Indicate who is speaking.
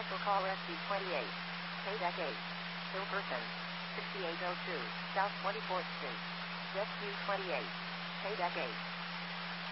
Speaker 1: Commercial call SC28. Paydeck 8. Hill Person. 6802. South 24th Street. Jet 28. Paydeck 8.